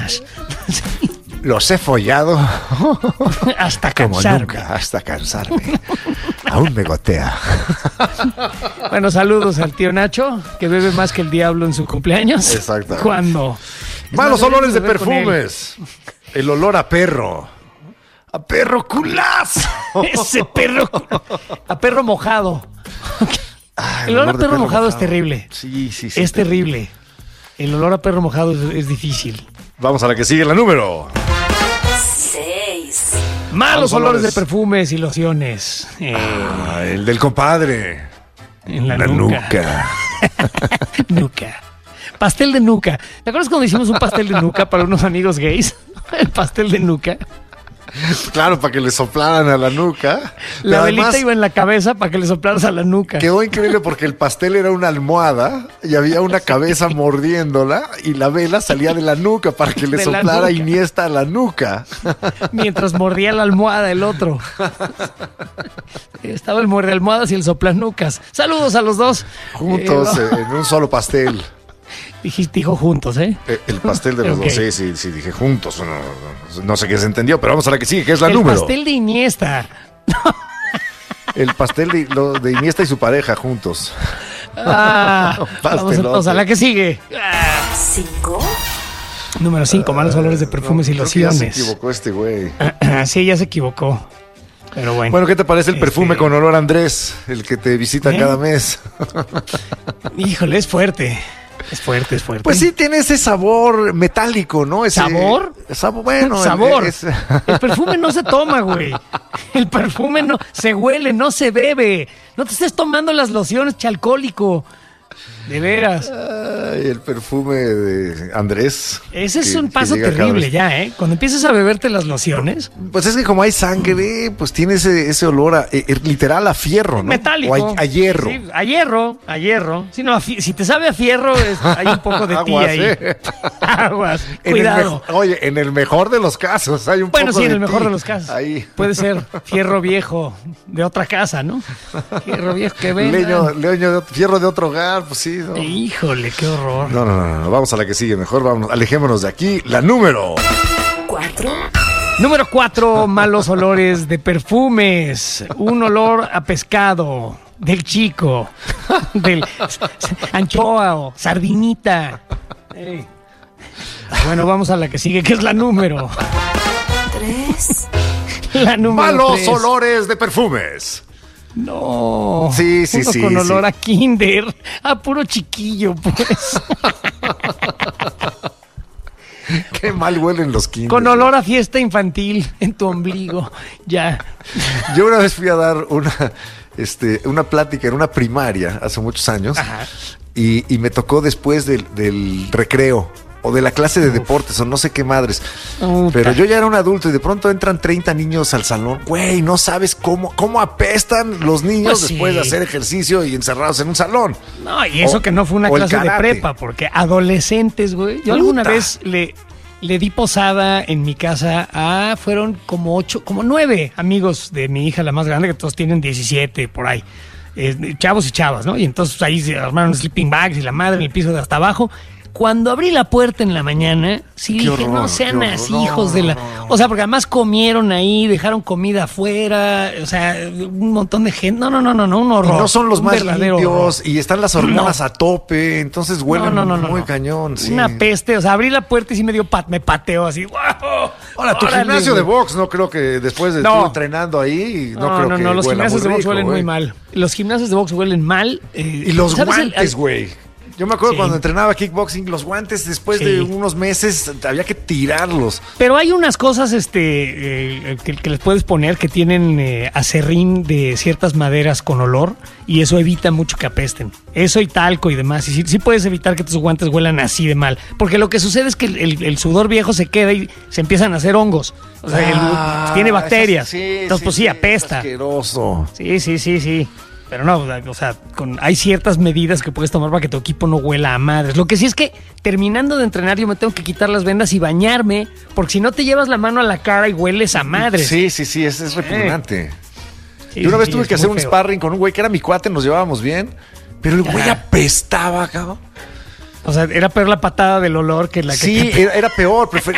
más. Los he follado Hasta como cansarme. nunca, hasta cansarme. Aún me gotea. Bueno, saludos al tío Nacho, que bebe más que el diablo en su cumpleaños. Exactamente. Cuando Malos olores de beber con él. perfumes. El olor a perro. A perro culazo. Ese perro, a perro mojado. Ay, El olor a de perro mojado es terrible. Sí. Es terrible. El olor a perro mojado es difícil. Vamos a la que sigue, la número. 6. Malos olores de olores. perfumes y lociones. El del compadre. En la nuca. Nuca. Pastel de nuca. ¿Te acuerdas cuando hicimos un pastel de nuca para unos amigos gays? El pastel de nuca. Claro, para que le soplaran a la nuca. La Pero velita además, iba en la cabeza para que le soplaras a la nuca. quedó increíble porque el pastel era una almohada y había una cabeza mordiéndola y la vela salía de la nuca para que le De la soplara nuca. Iniesta a la nuca. Mientras mordía la almohada el otro. Estaba el muerde almohadas y el soplanucas. Saludos a los dos. Juntos en un solo pastel. Dijo juntos, ¿eh? El pastel de los Ok. dos. Sí, dije juntos. No sé qué se entendió, pero vamos a la que sigue, que es la El número. pastel de Iniesta. El pastel de Iniesta y su pareja juntos. Vamos Pastelote. entonces a la que sigue. 5. Número 5, malos olores de perfumes y Creo que ya se lociones. equivocó este güey. Sí, ya se equivocó. Pero bueno. Bueno, ¿qué te parece el perfume con olor a Andrés? El que te visita ¿Eh? cada mes. Híjole, es fuerte. Es fuerte. Pues sí, tiene ese sabor metálico, ¿no? Ese, ¿Sabor? Bueno, Sabor. es- El perfume no se toma, güey. El perfume no se huele, no se bebe. No te estés tomando las lociones, chalcólico. De veras. Ay, el perfume de Andrés. Ese es que- un que paso llega cada terrible vez. ya, ¿eh? Cuando empiezas a beberte las lociones. Pues es que como hay sangre, pues tiene ese olor a, literal a fierro, ¿no? Metálico. O a hierro. Sí, a hierro. Si, no, si te sabe a fierro, hay un poco de ti Aguas, ahí. ¿eh? Aguas. En el Cuidado. oye, en el mejor de los casos hay un Bueno, poco sí, en de el mejor ti de los casos. Ahí. Puede ser fierro viejo de otra casa, ¿no? Fierro viejo que venga. Fierro de otro hogar, pues sí. ¿no? Híjole, qué horror. No. Vamos a la que sigue mejor. Vamos, alejémonos de aquí. La número. 4. Número 4, malos olores de perfumes. Un olor a pescado. Del chico. Del anchoa o sardinita. Ey. Bueno, vamos a la que sigue, que es la número. 3. La número Malos 3. olores de perfumes. No. Sí, Uno sí, con sí. olor a kinder. A puro chiquillo, pues. Qué mal huelen los kinders. Con olor a fiesta infantil en tu ombligo. Ya. Yo una vez fui a dar una plática en una primaria hace muchos años. Ajá. Y me tocó después del recreo o de la clase de deportes o no sé qué madres. Puta. Pero yo ya era un adulto y de pronto entran 30 niños al salón. Güey, no sabes cómo apestan los niños Pues sí. después de hacer ejercicio y encerrados en un salón. No, y eso O- que no fue una o el clase de karate. prepa, porque adolescentes, güey. Yo alguna Puta. vez le di posada en mi casa fueron como 9 amigos de mi hija, la más grande, que todos tienen 17 por ahí. Chavos y chavas, ¿no? Y entonces ahí se armaron sleeping bags y la madre en el piso de hasta abajo. Cuando abrí la puerta en la mañana, sí Qué dije, horror, no sean qué horror. así, No, hijos de la... no. O sea, porque además comieron ahí, dejaron comida afuera, o sea, un montón de gente. No, un Y horror. no son los un más verdadero limpios horror. y están las hormonas No. a tope, entonces huelen muy No. cañón. Sí. Una peste, o sea, abrí la puerta y sí me pateó así. ¡Wow! Ahora, tu Órale, gimnasio de güey. box, no creo que después de No. tú entrenando ahí, no creo que los huela gimnasios muy de box rico, huelen güey. muy mal. Los gimnasios de box huelen mal. Y los ¿sabes guantes, güey. Yo me acuerdo Sí. cuando entrenaba kickboxing, los guantes después Sí. de unos meses había que tirarlos. Pero hay unas cosas que les puedes poner que tienen acerrín de ciertas maderas con olor y eso evita mucho que apesten. Eso y talco y demás. Y sí puedes evitar que tus guantes huelan así de mal. Porque lo que sucede es que el sudor viejo se queda y se empiezan a hacer hongos. O sea, tiene bacterias. Entonces, pues sí, apesta. Asqueroso. Sí. Pero no, o sea, hay ciertas medidas que puedes tomar para que tu equipo no huela a madres. Lo que sí es que terminando de entrenar yo me tengo que quitar las vendas y bañarme, porque si no te llevas la mano a la cara y hueles a madres. Sí, es repugnante. Sí, Yo una vez sí, tuve es que hacer muy un feo. sparring con un güey que era mi cuate, nos llevábamos bien, pero el güey Ajá. apestaba, cabrón. O sea, era peor la patada del olor que la que Sí, te... era peor.